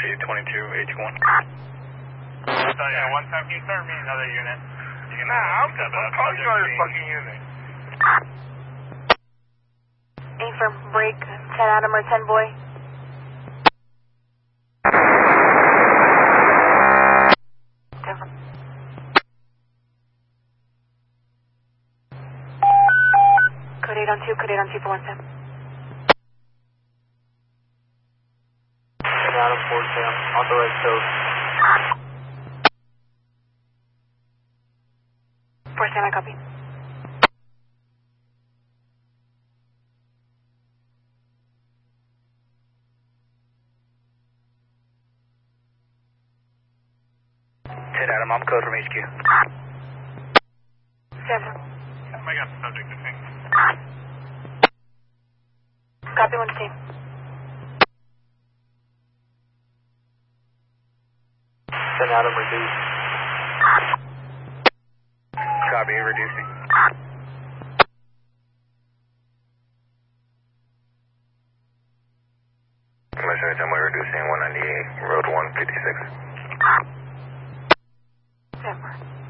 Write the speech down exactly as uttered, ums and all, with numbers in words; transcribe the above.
Speed twenty-two, H one. So yeah, one time, can you start me another unit? Nah, I'm, I'm calling you on this fucking unit. Aim for break, ten Adam or ten boy. Code eight on two, code eight on two for one seven. ten Adam, four ten, on the right coast. four ten, I copy. ten Adam, I'm code from H Q. Seven. I got the subject, I think. Copy one team. ten Adam, reduce. Copy, reducing. Commissioner, ten we're reducing one ninety-eight, road one fifty-six. Seven.